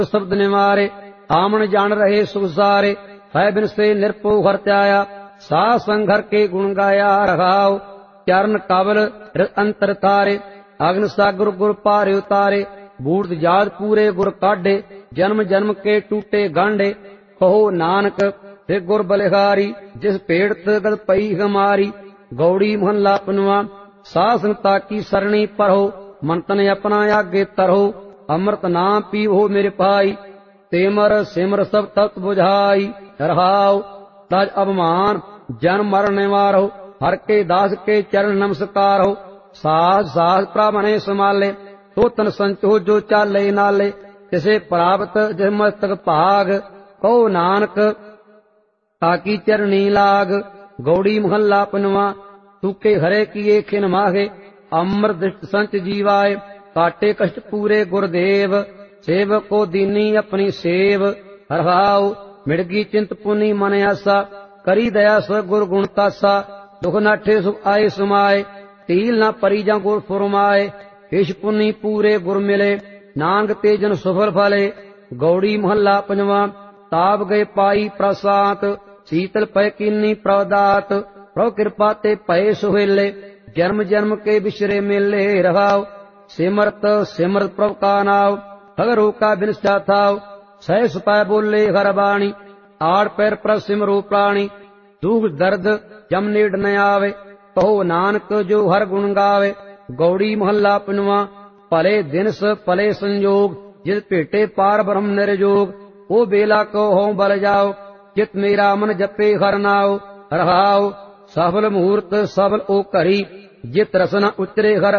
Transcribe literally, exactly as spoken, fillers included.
शब्द निवारे आमन जान रहे सुख सारे है बिन से निरपो हर त्याया सा संघर के गुण गाया रघाओ चरण कबल अंतर तारे अग्न सागर गुर पारे उतारे बूढ़ जात पूरे गुर काढ़े जन्म जन्म के टूटे गांडे कहो नानक हे गुर बलिहारी जिस पेड़त गल पई हमारी गौड़ी मोहल्ला पनवा सासन ताकी सरणी पढ़ो मंतन अपना आगे तरहो अमृत नाम पीहो मेरे भाई तेमर सिमर सब तत् बुझाई रहाओ तज अभिमान जन्म मरण निवारो हर के दास के चरण नमस्कार हो साहस साहस प्रामणे संभाले तो तन संचो जो चाले नाले तिसे प्राप्त जिस मस्तक भाग कहो नानक ताकी चरणी लाग गौड़ी मोहल्ला पनवा सूखे हरे किए खिन माहे अमृत दृष्ट संच जीवाए काटे कष्ट पूरे गुरुदेव सेवक को दीनी अपनी सेव हरहाओ मिड़गी चिंत पुनी मन आसा करी दया स्व गुर गुण तासा दुख नाठे सुख आए सुमाए तील ना परी जा गुर फुरमाए हिश पुनी पूरे गुर मिले नांग तेजन सुफल फले गौड़ी मोहल्ला पंजवा ताप गए पाई प्रसात शीतल पय कीनी प्रदात प्रभु कृपा ते पय सुहेले जन्म जन्म के बिछरे मेले रहाओ सिमरत सिमरत प्रभु का नाव ठगरो का बिनसा थाओ सह सुपाय बोले हर बाणी आड़ पैर पर सिमरो प्राणी दुख दर्द जम नेड़ न आवे कहो नानक जो हर गुण गावे गौड़ी मोहल्ला पनवा भले दिनस भले संयोग जिस भेटे पार ब्रह्म निर्जोग ओ बेला को हो बल जाओ चित मेरा मन जपे हर नाओ रहाओ सफल मुहूर्त सबल ओ करी जित रसना उतरे हर